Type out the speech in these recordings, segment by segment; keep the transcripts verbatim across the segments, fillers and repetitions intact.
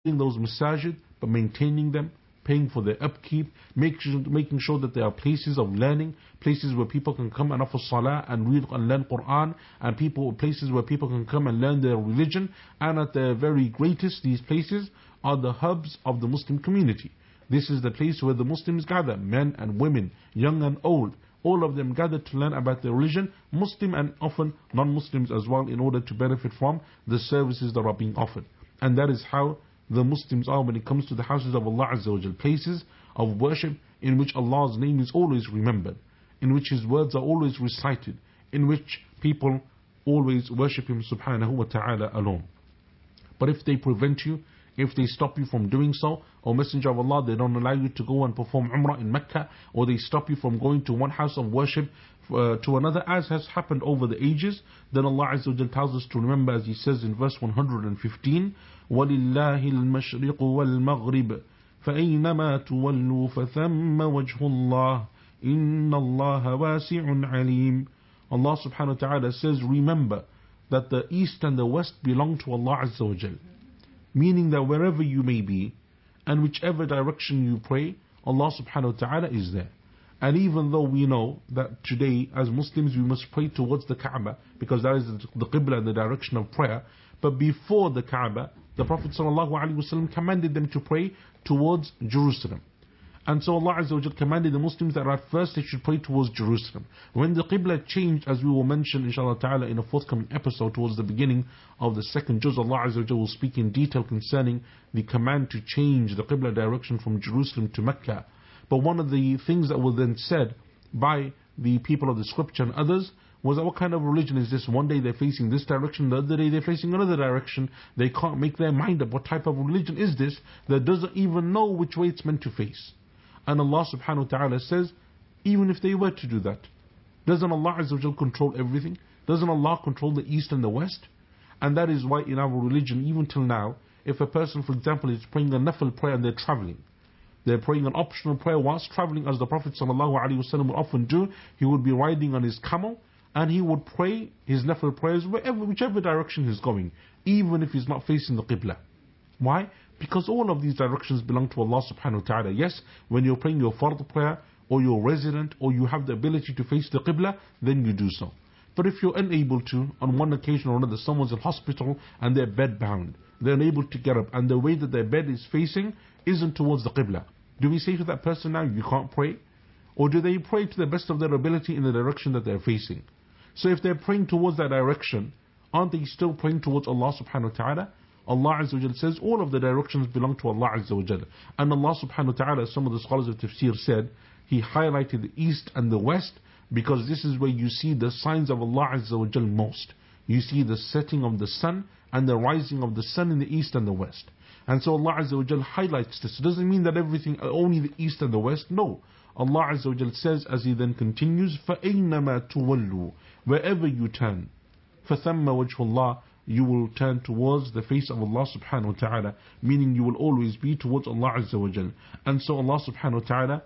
those masajid, but maintaining them, paying for their upkeep, make sure, making sure that there are places of learning, places where people can come and offer salah and read and learn Quran, and people places where people can come and learn their religion. And at their very greatest, these places are the hubs of the Muslim community. This is the place where the Muslims gather, men and women, young and old. All of them gather to learn about their religion, Muslim and often non-Muslims as well, in order to benefit from the services that are being offered. And that is how the Muslims are when it comes to the houses of Allah Azza wa Jal, places of worship in which Allah's name is always remembered, in which His words are always recited, in which people always worship Him subhanahu wa ta'ala alone. But if they prevent you, if they stop you from doing so, or Messenger of Allah, they don't allow you to go and perform Umrah in Mecca, or they stop you from going to one house of worship uh, to another, as has happened over the ages, then Allah Azza wa Jal tells us to remember, as He says in verse one hundred fifteen, وَلِلَّهِ الْمَشْرِقُ وَالْمَغْرِبُ فَأَيْنَمَا تُوَلُّوا فَثَمَّ وَجْهُ اللَّهِ إِنَّ اللَّهَ وَاسِعٌ عَلِيمٌ. Allah subhanahu wa ta'ala says, remember that the east and the west belong to Allah Azza wa Jal. Meaning that wherever you may be, and whichever direction you pray, Allah subhanahu wa ta'ala is there. And even though we know that today, as Muslims, we must pray towards the Kaaba, because that is the Qibla and the direction of prayer, but before the Kaaba, the Prophet sallallahu alaihi wasallam commanded them to pray towards Jerusalem. And so Allah Azza wa Jal commanded the Muslims that at first they should pray towards Jerusalem. When the Qibla changed, as we will mention inshallah ta'ala in a forthcoming episode towards the beginning of the second juz, Allah Azza wa Jal will speak in detail concerning the command to change the Qibla direction from Jerusalem to Mecca. But one of the things that were then said by the people of the scripture and others was that what kind of religion is this? One day they're facing this direction, the other day they're facing another direction. They can't make their mind up. What type of religion is this that doesn't even know which way it's meant to face? And Allah subhanahu wa ta'ala says, even if they were to do that, doesn't Allah Azza wa Jal control everything? Doesn't Allah control the east and the west? And that is why in our religion, even till now, if a person, for example, is praying a nafil prayer and they're traveling, they're praying an optional prayer whilst traveling, as the Prophet sallallahu alaihi wasallam would often do, he would be riding on his camel and he would pray his nafil prayers wherever, whichever direction he's going, even if he's not facing the Qibla. Why? Because all of these directions belong to Allah subhanahu wa ta'ala. Yes, when you're praying your fard prayer, or you're resident, or you have the ability to face the Qibla, then you do so. But if you're unable to, on one occasion or another, someone's in hospital and they're bed bound, they're unable to get up, and the way that their bed is facing isn't towards the Qibla, do we say to that person now, you can't pray? Or do they pray to the best of their ability in the direction that they're facing? So if they're praying towards that direction, aren't they still praying towards Allah subhanahu wa ta'ala? Allah Azza wa Jal says all of the directions belong to Allah Azza wa Jal. And Allah subhanahu wa ta'ala, some of the scholars of tafsir said, He highlighted the east and the west because this is where you see the signs of Allah Azza wa Jal most. You see the setting of the sun and the rising of the sun in the east and the west. And so Allah Azza wa Jal highlights this. It doesn't mean that everything, only the east and the west. No. Allah Azza wa Jal says, as He then continues, فَأَيْنَمَا تُوَلُّوا, wherever you turn, فَثَمَّ وَجْهُ اللَّهِ, you will turn towards the face of Allah subhanahu wa ta'ala, meaning you will always be towards Allah Azza wa Jal. And so Allah subhanahu wa ta'ala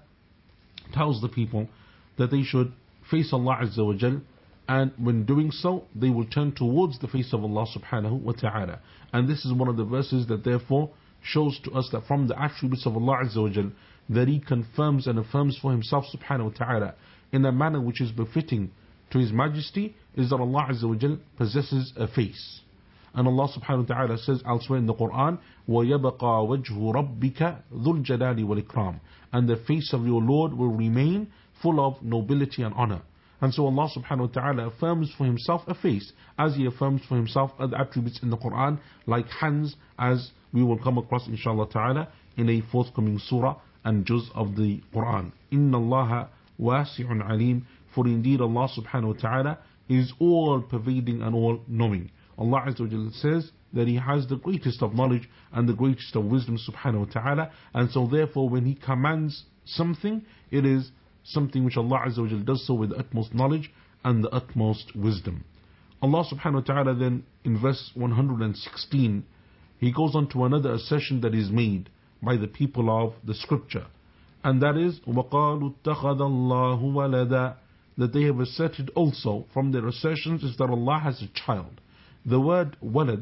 tells the people that they should face Allah Azza wa Jal, and when doing so, they will turn towards the face of Allah subhanahu wa ta'ala. And this is one of the verses that therefore shows to us that from the attributes of Allah Azza wa Jal, that He confirms and affirms for Himself subhanahu wa ta'ala in a manner which is befitting to His Majesty, is that Allah Azza wa Jal possesses a face. And Allah subhanahu wa ta'ala says elsewhere in the Quran, وَيَبَقَى وَجْهُ رَبِّكَ ذُو الْجَلَالِ وَالْإِكْرَامِ, and the face of your Lord will remain full of nobility and honor. And so Allah subhanahu wa ta'ala affirms for Himself a face, as He affirms for Himself other attributes in the Quran, like hands, as we will come across inshallah ta'ala in a forthcoming surah and juz of the Quran. إِنَّ اللَّهَ وَاسِعٌ عَلِيمٌ, for indeed Allah subhanahu wa ta'ala is all pervading and all knowing. Allah Azza wa Jalla says that He has the greatest of knowledge and the greatest of wisdom subhanahu wa ta'ala, and so therefore when He commands something, it is something which Allah Azza wa Jalla does so with the utmost knowledge and the utmost wisdom. Allah subhanahu wa ta'ala then in verse one hundred sixteen, He goes on to another assertion that is made by the people of the scripture, and that is وَقَالُوا اتَّخَذَ اللَّهُ وَلَدًا, that they have asserted also from their assertions is that Allah has a child. The word walad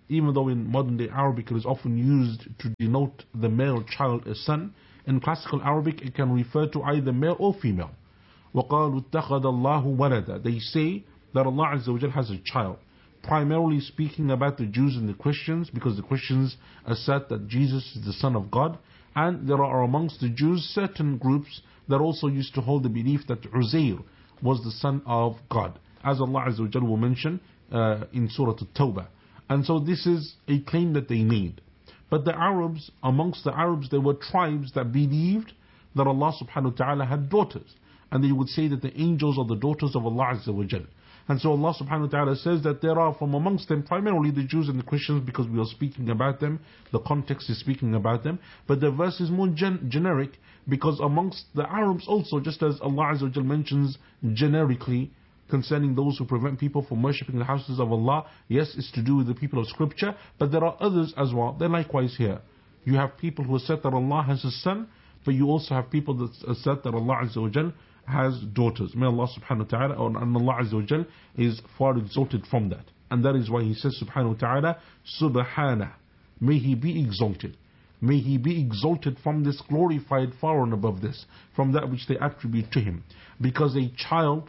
even though in modern day Arabic it is often used to denote the male child as son, in classical Arabic it can refer to either male or female. وَقَالُوا اتَّخَذَ اللَّهُ وَلَدًا. They say that Allah Azza wa Jal has a child, primarily speaking about the Jews and the Christians, because the Christians assert that Jesus is the Son of God, and there are amongst the Jews certain groups that also used to hold the belief that Uzair was the son of God, as Allah Azza wa Jal will mention uh, in Surah At-Tawbah. And so this is a claim that they made. But the Arabs, amongst the Arabs, there were tribes that believed that Allah subhanahu wa ta'ala had daughters. And they would say that the angels are the daughters of Allah Azza wa Jal. And so Allah subhanahu wa ta'ala says that there are from amongst them primarily the Jews and the Christians, because we are speaking about them, the context is speaking about them. But the verse is more gen- generic, because amongst the Arabs also, just as Allah Azza wa Jal mentions generically concerning those who prevent people from worshipping the houses of Allah, yes, it's to do with the people of scripture, but there are others as well. They're likewise here. You have people who assert that Allah has a son, but you also have people that assert that Allah Azza wa Jal has daughters. May Allah subhanahu wa ta'ala, and Allah Azza wa Jal is far exalted from that. And that is why He says subhanahu wa ta'ala, Subhanah, may He be exalted. May He be exalted from this, glorified far and above this, from that which they attribute to Him. Because a child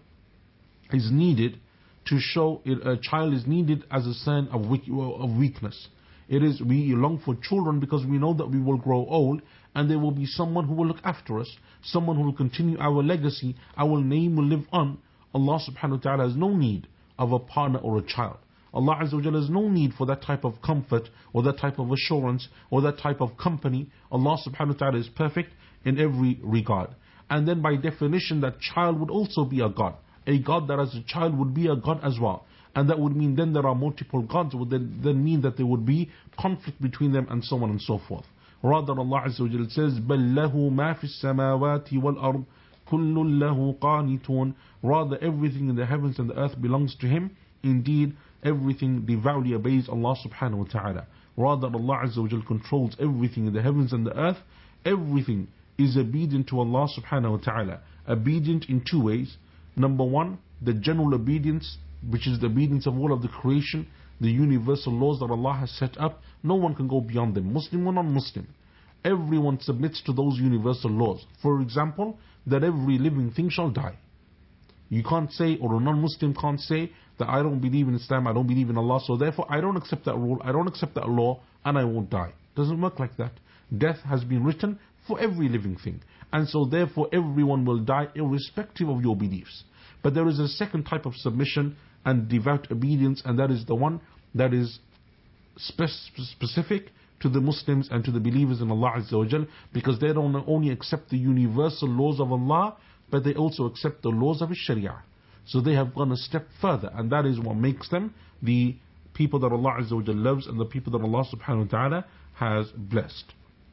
is needed to show, it, a child is needed as a sign of, weak, of weakness. It is, we long for children because we know that we will grow old and there will be someone who will look after us, someone who will continue our legacy, our name will live on. Allah subhanahu wa ta'ala has no need of a partner or a child. Allah Azza wa Jalla has no need for that type of comfort or that type of assurance or that type of company. Allah subhanahu wa ta'ala is perfect in every regard. And then by definition that child would also be a God. A God that as a child would be a God as well. And that would mean then there are multiple gods, would then, then mean that there would be conflict between them and so on and so forth. Rather Allah Azza wa Jalla says, بَلْ لَهُ مَا فِي السَّمَاوَاتِ وَالْأَرْضِ كُلٌّ لَهُ قَانِتُونَ. Rather everything in the heavens and the earth belongs to Him. Indeed, everything devoutly obeys Allah subhanahu wa ta'ala. Rather Allah Azza wa Jalla controls everything in the heavens and the earth. Everything is obedient to Allah subhanahu wa ta'ala. Obedient in two ways. Number one, the general obedience, which is the obedience of all of the creation, the universal laws that Allah has set up. No one can go beyond them, Muslim or non-Muslim. Everyone submits to those universal laws. For example, that every living thing shall die. You can't say, or a non-Muslim can't say, that I don't believe in Islam, I don't believe in Allah, so therefore I don't accept that rule, I don't accept that law, and I won't die. Doesn't work like that. Death has been written for every living thing. And so therefore everyone will die irrespective of your beliefs. But there is a second type of submission and devout obedience, and that is the one that is spe- specific to the Muslims and to the believers in Allah Azza wa Jal, because they don't only accept the universal laws of Allah, but they also accept the laws of His Sharia. So they have gone a step further, and that is what makes them the people that Allah Azza wa Jal loves and the people that Allah subhanahu wa ta'ala has blessed.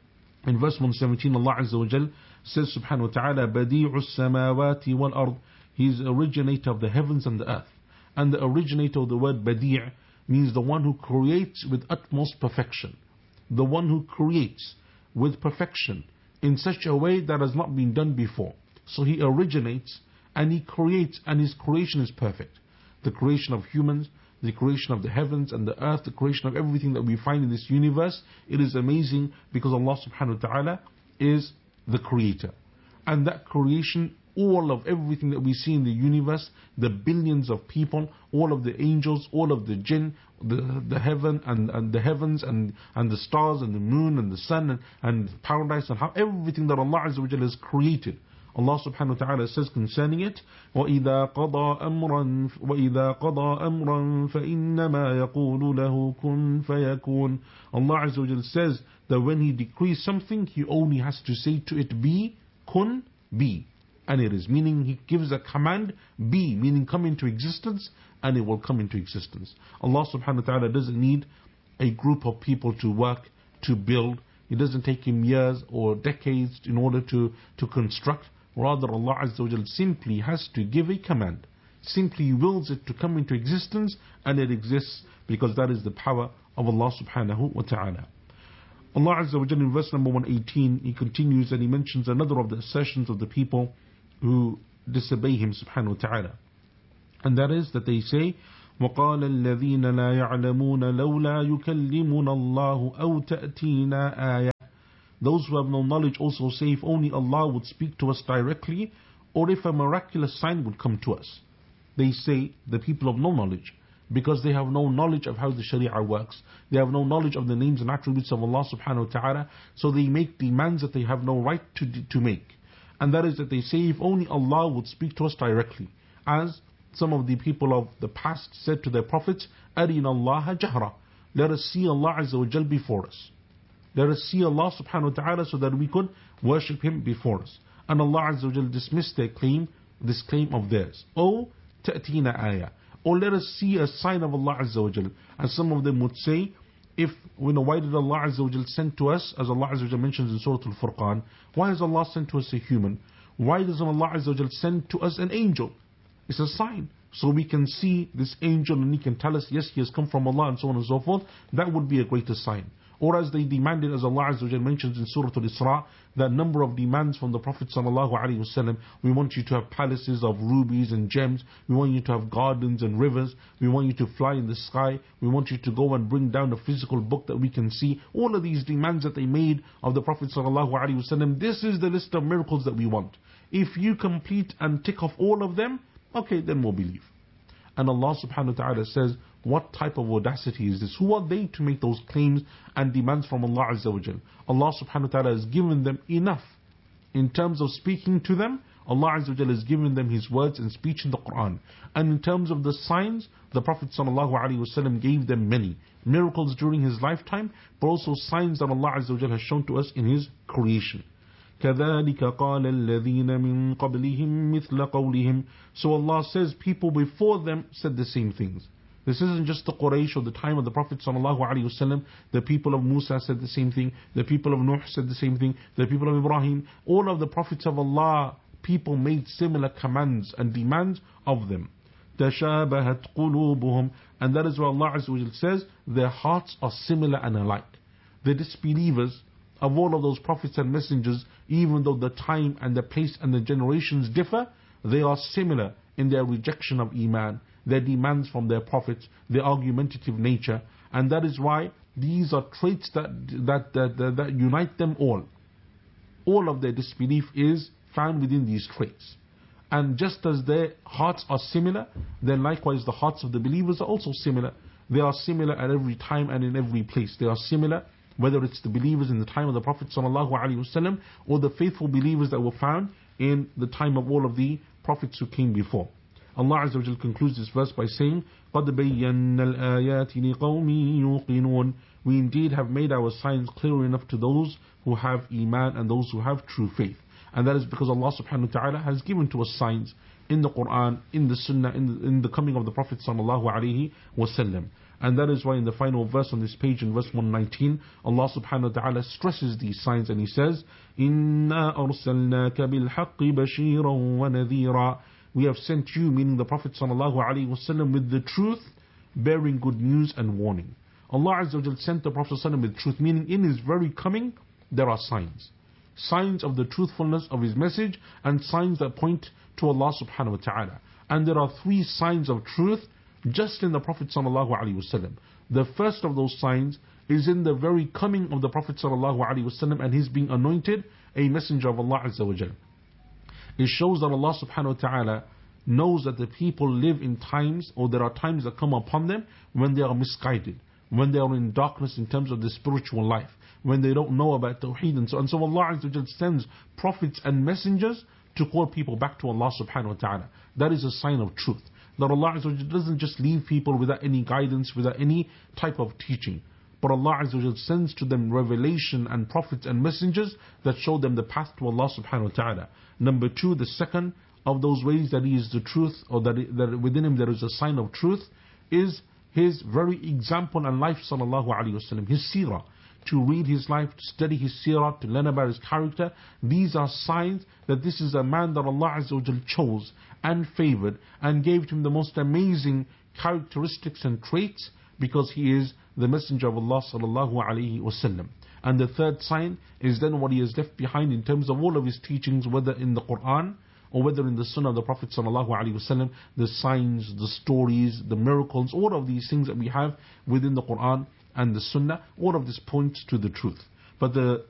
In verse one seventeen, Allah Azza wa Jal says subhanahu wa ta'ala, Badi'u samawati wal ard. He is the originator of the heavens and the earth. And the originator of the word Badi' means the one who creates with utmost perfection. The one who creates with perfection in such a way that has not been done before. So He originates and He creates, and His creation is perfect. The creation of humans, the creation of the heavens and the earth, the creation of everything that we find in this universe, it is amazing because Allah subhanahu wa ta'ala is the creator. And that creation, all of everything that we see in the universe, the billions of people, all of the angels, all of the jinn, the the heaven and, and the heavens and, and the stars and the moon and the sun and, and paradise, and how everything that Allah Azza wa Jalla has created. Allah subhanahu wa ta'ala says concerning it, وَإِذَا قَضَى أَمْرًا وَإِذَا قَضَى أَمْرًا فَإِنَّمَا يَقُولُ لَهُ كُن فَيَكُونُ. Allah Azza wa Jalla says that when He decrees something, He only has to say to it, be, kun, be. And it is, meaning He gives a command, be, meaning come into existence, and it will come into existence. Allah subhanahu wa ta'ala doesn't need a group of people to work, to build. It doesn't take Him years or decades in order to, to construct. Rather, Allah Azza wa Jal simply has to give a command, simply wills it to come into existence, and it exists, because that is the power of Allah subhanahu wa ta'ala. Allah Azza wa Jal in verse number one eighteen, He continues and He mentions another of the assertions of the people who disobey Him subhanahu wa ta'ala. And that is that they say, وقال الذين لا يعلمون لولا يكلمنا الله أو تأتينا آية. Those who have no knowledge also say, if only Allah would speak to us directly, or if a miraculous sign would come to us. They say, the people of no knowledge, because they have no knowledge of how the Sharia works. They have no knowledge of the names and attributes of Allah subhanahu wa ta'ala, so they make demands that they have no right to, to make. And that is that they say, if only Allah would speak to us directly. As some of the people of the past said to their prophets, أَرِنَ اللَّهَ جَهْرًا. Let us see Allah Azza wa Jal before us. Let us see Allah subhanahu wa ta'ala so that we could worship Him before us. And Allah Azza wa Jal dismissed their claim, this claim of theirs. Oh, تَأْتِينَ آيَةً. Or let us see a sign of Allah Azza wa Jal. And some of them would say, if, you know, why did Allah Azza wa Jal send to us, as Allah Azza wa Jal mentions in Surah Al-Furqan, why has Allah sent to us a human? Why doesn't Allah Azza wa Jal send to us an angel? It's a sign. So we can see this angel and he can tell us, yes, he has come from Allah and so on and so forth. That would be a greater sign. Or as they demanded, as Allah Azza wa Jal mentions in Surah Al-Isra, that number of demands from the Prophet Sallallahu Alaihi Wasallam. We want you to have palaces of rubies and gems. We want you to have gardens and rivers. We want you to fly in the sky. We want you to go and bring down a physical book that we can see. All of these demands that they made of the Prophet Sallallahu Alaihi Wasallam, this is the list of miracles that we want. If you complete and tick off all of them, okay, then we'll believe. And Allah subhanahu wa ta'ala says, what type of audacity is this? Who are they to make those claims and demands from Allah Azza wa Jal? Allah subhanahu wa ta'ala has given them enough. In terms of speaking to them, Allah Azza wa Jal has given them His words and speech in the Quran. And in terms of the signs, the Prophet sallallahu alaihi wasallam gave them many. Miracles during his lifetime, but also signs that Allah Azza wa Jal has shown to us in His creation. كَذَلِكَ قَالَ الَّذِينَ مِن قَبْلِهِمْ مِثْلَ قَوْلِهِمْ. So Allah says people before them said the same things. This isn't just the Quraysh or the time of the Prophet sallallahu alaihi wasallam. The people of Musa said the same thing. The people of Nuh said the same thing. The people of Ibrahim. All of the prophets of Allah, people made similar commands and demands of them. تَشَابَهَتْ قُلُوبُهُمْ. And that is why Allah Azza wa Jal says their hearts are similar and alike. The disbelievers of all of those prophets and messengers, even though the time and the place and the generations differ, they are similar in their rejection of Iman, their demands from their prophets, their argumentative nature. And that is why these are traits that, that, that, that, that unite them all. All of their disbelief is found within these traits. And just as their hearts are similar, then likewise the hearts of the believers are also similar. They are similar at every time and in every place. They are similar whether it's the believers in the time of the Prophet ﷺ or the faithful believers that were found in the time of all of the prophets who came before. Allah Azza wa Jal concludes this verse by saying, قَدْ بَيَّنَّا الْآيَاتِ لِقَوْمٍ يُوقِنُونَ. We indeed have made our signs clear enough to those who have Iman and those who have true faith. And that is because Allah subhanahu wa ta'ala has given to us signs in the Quran, in the Sunnah, in the, in the coming of the Prophet sallallahu alaihi wasallam. And that is why in the final verse on this page, in verse one nineteen, Allah subhanahu wa ta'ala stresses these signs and He says, إِنَّا أَرْسَلْنَاكَ بِالْحَقِّ بَشِيرًا وَنَذِيرًا. We have sent you, meaning the Prophet sallallahu alaihi wasallam, with the truth, bearing good news and warning. Allah Azza wa Jal sent the Prophet sallallahu with truth, meaning in His very coming, there are signs. Signs of the truthfulness of His message and signs that point to Allah subhanahu wa ta'ala. And there are three signs of truth just in the Prophet sallallahu alaihi wasallam. The first of those signs is in the very coming of the Prophet sallallahu alaihi wasallam and his being anointed a messenger of Allah Azza wa Jal. It shows that Allah subhanahu wa ta'ala knows that the people live in times, or there are times that come upon them when they are misguided, when they are in darkness in terms of the spiritual life, when they don't know about Tawheed and so on. So Allah Azza wa Jal sends prophets and messengers to call people back to Allah subhanahu wa ta'ala. That is a sign of truth. That Allah Azza wa Jal doesn't just leave people without any guidance, without any type of teaching. But Allah Azza wa Jal sends to them revelation and prophets and messengers that show them the path to Allah subhanahu wa ta'ala. Number two, the second of those ways that He is the truth, or that, it, that within Him there is a sign of truth, is His very example and life sallallahu alaihi wasallam, His seerah. To read His life, to study His seerah, to learn about His character. These are signs that this is a man that Allah Azza wa Jal chose and favored and gave to him the most amazing characteristics and traits, because he is the messenger of Allah sallallahu alaihi wasallam. And the third sign is then what he has left behind in terms of all of his teachings, whether in the Quran or whether in the Sunnah of the Prophet sallallahu alaihi wasallam, the signs, the stories, the miracles, all of these things that we have within the Quran and the Sunnah, all of this points to the truth. But the